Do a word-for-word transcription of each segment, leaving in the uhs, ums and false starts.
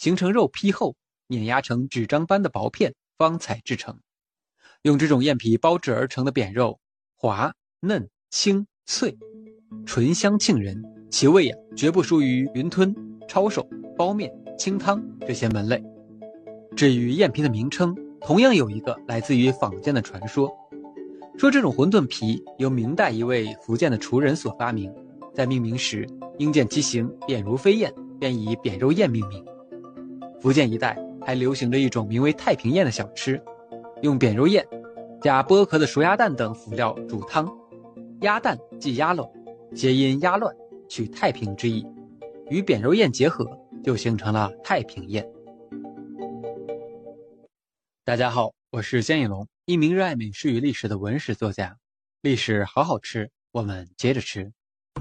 形成肉坯后，碾压成纸张般的薄片，方才制成。用这种燕皮包制而成的扁肉，滑嫩清脆，醇香沁人，其味啊，绝不输于云吞、抄手、包面、清汤这些门类。至于燕皮的名称，同样有一个来自于坊间的传说，说这种馄饨皮由明代一位福建的厨人所发明，在命名时因见其形扁如飞燕，便以扁肉燕命名。福建一带还流行着一种名为太平燕的小吃，用扁肉燕加剥壳的熟鸭蛋等辅料煮汤，鸭蛋即鸭卵，谐音鸭乱，取太平之意，与扁肉燕结合，就形成了太平燕。大家好，我是江颖龙，一名热爱美食与历史的文史作家。历史好好吃，我们接着吃。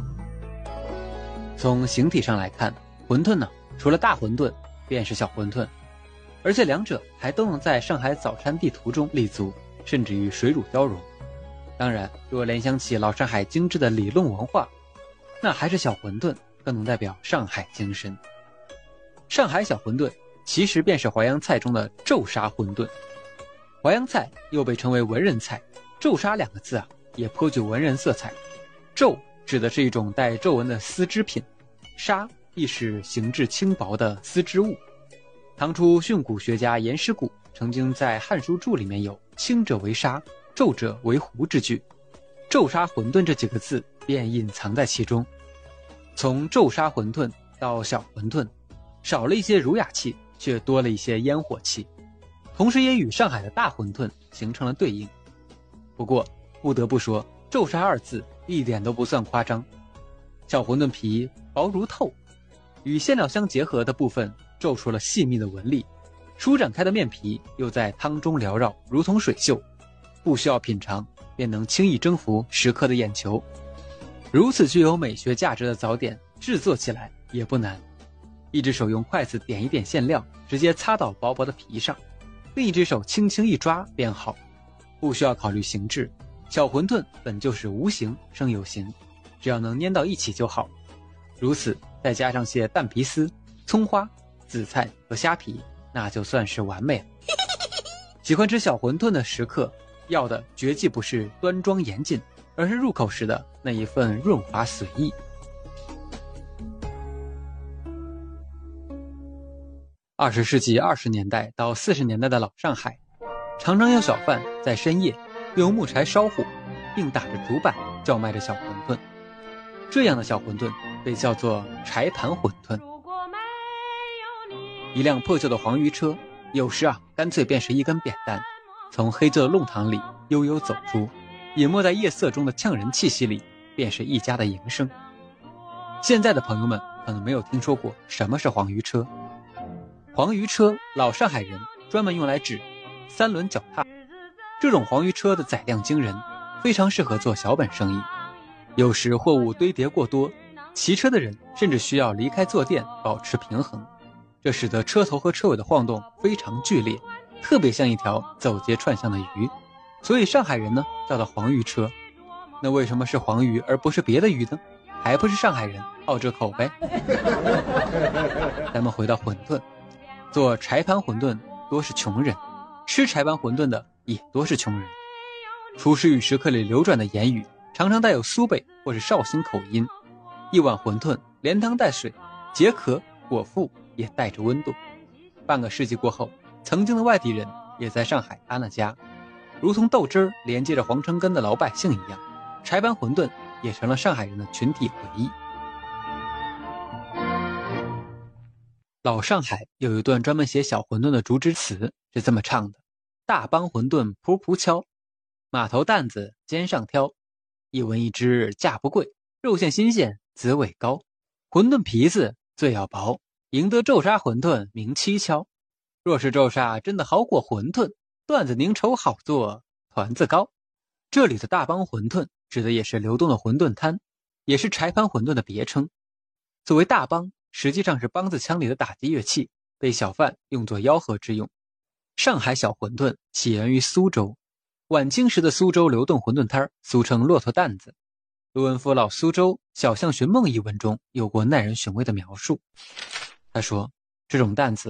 从形体上来看，馄饨呢，除了大馄饨便是小馄饨，而且两者还都能在上海早餐地图中立足，甚至与水乳交融。当然，若联想起老上海精致的理论文化，那还是小馄饨更能代表上海精神。上海小馄饨其实便是淮扬菜中的皱沙馄饨。淮扬菜又被称为文人菜，皱沙两个字啊，也颇具文人色彩。皱指的是一种带皱纹的丝织品，沙亦是形质轻薄的丝织物。唐初训诂学家颜师古曾经在《汉书注》里面有轻者为沙，皱者为糊之句，皱沙馄饨这几个字便隐藏在其中。从皱沙馄饨到小馄饨，少了一些儒雅气，却多了一些烟火气，同时也与上海的大馄饨形成了对应。不过不得不说，皱沙二字一点都不算夸张。小馄饨皮薄如透，与馅料相结合的部分皱出了细密的纹理，舒展开的面皮又在汤中缭绕，如同水袖，不需要品尝便能轻易征服食客的眼球。如此具有美学价值的早点，制作起来也不难。一只手用筷子点一点馅料，直接擦到薄薄的皮上，另一只手轻轻一抓便好，不需要考虑形制。小馄饨本就是无形生有形，只要能粘到一起就好。如此再加上些蛋皮丝、葱花、紫菜和虾皮，那就算是完美了。喜欢吃小馄饨的食客，要的绝技不是端庄严谨，而是入口时的那一份润滑随意。二十世纪二十年代到四十年代的老上海，常常有小贩在深夜用木柴烧火，并打着竹板叫卖着小馄饨。这样的小馄饨被叫做柴盘馄饨。一辆破旧的黄鱼车，有时啊，干脆便是一根扁担，从黑旧的弄堂里悠悠走出，隐没在夜色中的呛人气息里，便是一家的营生。现在的朋友们可能没有听说过什么是黄鱼车。黄鱼车，老上海人专门用来指三轮脚踏。这种黄鱼车的载量惊人，非常适合做小本生意。有时货物堆叠过多，骑车的人甚至需要离开坐垫保持平衡，这使得车头和车尾的晃动非常剧烈，特别像一条走街串巷的鱼，所以上海人呢叫它黄鱼车。那为什么是黄鱼而不是别的鱼呢？还不是上海人好这口呗。咱们回到馄饨，做柴盘馄饨多是穷人，吃柴盘馄饨的也多是穷人。厨师与食客里流转的言语常常带有苏北或是绍兴口音。一碗馄饨连汤带水，解渴果腹，也带着温度。半个世纪过后，曾经的外地人也在上海安了家，如同豆汁儿连接着皇城根的老百姓一样，柴盘馄饨也成了上海人的群体回忆。老上海有一段专门写小馄饨的竹枝词，是这么唱的：大帮馄饨噗噗敲，码头担子肩上挑，一文一只价不贵，肉馅新鲜滋味高，馄饨皮子最要薄，赢得皱沙馄饨名七敲。若是皱沙真的好裹馄饨，段子凝稠好做团子糕。这里的大帮馄饨指的也是流动的馄饨摊，也是柴盘馄饨的别称。作为大帮，实际上是梆子腔里的打击乐器，被小贩用作吆喝之用。上海小馄饨起源于苏州，晚清时的苏州流动馄饨摊俗称骆驼担子。陆文夫《老苏州小巷寻梦》一文中有过耐人寻味的描述。他说，这种担子